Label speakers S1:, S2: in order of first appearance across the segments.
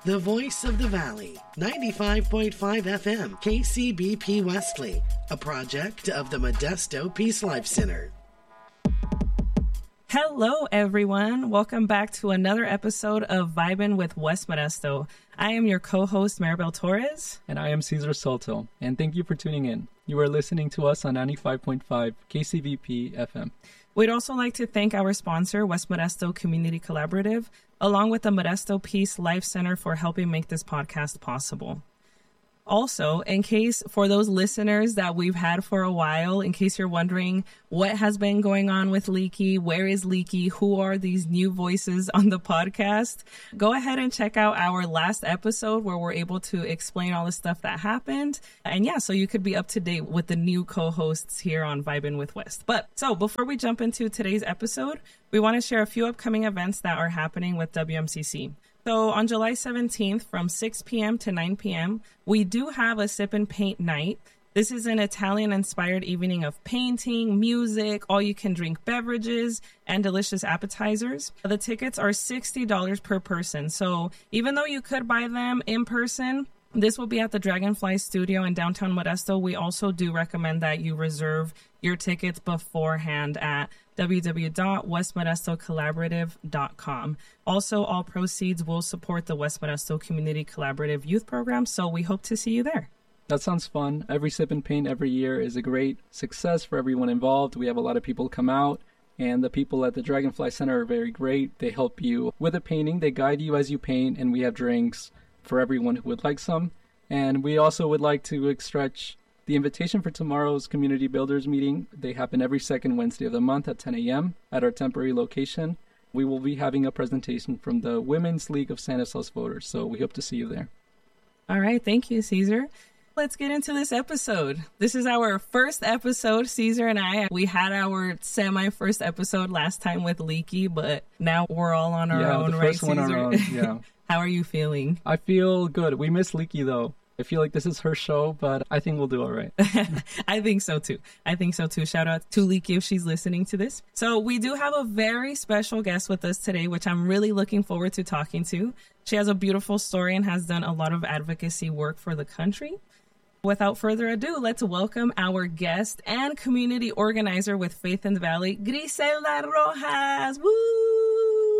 S1: The voice of the valley, 95.5 FM, KCBP Wesley, a project of the Modesto Peace Life Center.
S2: Hello, everyone. Welcome back to another episode of Vibin' with West Modesto. I am your co-host, Maribel Torres.
S3: And I am Cesar Soto. And thank you for tuning in. You are listening to us on 95.5 KCBP FM.
S2: We'd also like to thank our sponsor, West Modesto Community Collaborative, along with the Modesto Peace Life Center for helping make this podcast possible. Also, in case for those listeners that we've had for a while, in case you're wondering what has been going on with Leaky, where is Leaky, who are these new voices on the podcast, go ahead and check out our last episode where we're able to explain all the stuff that happened. And yeah, so you could be up to date with the new co-hosts here on Vibin' with West. But so before we jump into today's episode, we want to share a few upcoming events that are happening with WMCC. So on July 17th from 6 p.m. to 9 p.m., we do have a sip and paint night. This is an Italian-inspired evening of painting, music, all-you-can-drink beverages, and delicious appetizers. The tickets are $60 per person. So even though you could buy them in person, this will be at the Dragonfly Studio in downtown Modesto. We also do recommend that you reserve your tickets beforehand at www.westmodestocollaborative.com. Also, all proceeds will support the West Modesto Community Collaborative Youth Program, so we hope to see you there.
S3: That sounds fun. Every Sip and Paint every year is a great success for everyone involved. We have a lot of people come out, and the people at the Dragonfly Center are very great. They help you with the painting. They guide you as you paint, and we have drinks for everyone who would like some. And we also would like to stretch the invitation for tomorrow's Community Builders meeting. They happen every second Wednesday of the month at 10 a.m. at our temporary location. We will be having a presentation from the Women's League of Stanislaus Voters, so we hope to see you there.
S2: All right, thank you, Cesar. Let's get into this episode. This is our first episode, Cesar and I. We had our semi-first episode last time with Leaky, but now we're all on our own, right, Cesar?
S3: One on our own, yeah.
S2: How are you feeling?
S3: I feel good. We miss Leaky, though. I feel like this is her show, but I think we'll do all right.
S2: I think so too. Shout out to Leaky if she's listening to this. So we do have a very special guest with us today, which I'm really looking forward to talking to. She has a beautiful story and has done a lot of advocacy work for the country. Without further ado, let's welcome our guest and community organizer with Faith in the Valley, Griselda Rojas. Woo!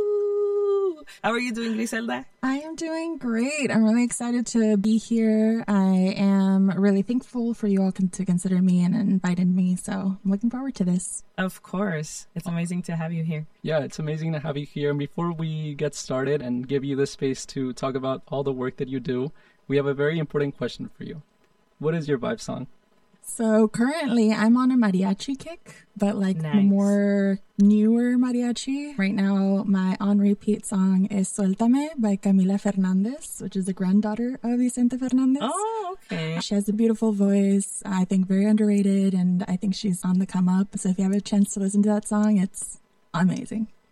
S2: How are you doing, Griselda?
S4: I am doing great. I'm really excited to be here. I am really thankful for you all to consider me and invited me. So I'm looking forward to this.
S2: Of course. It's amazing to have you here.
S3: Yeah, it's amazing to have you here. And before we get started and give you the space to talk about all the work that you do, we have a very important question for you. What is your vibe song?
S4: So currently I'm on a mariachi kick, but like
S2: nice.
S4: More newer mariachi. Right now, my on repeat song is Suéltame by Camila Fernandez, which is the granddaughter of Vicente Fernandez.
S2: Oh, okay.
S4: She has a beautiful voice, I think very underrated, and I think she's on the come up. So if you have a chance to listen to that song, it's amazing.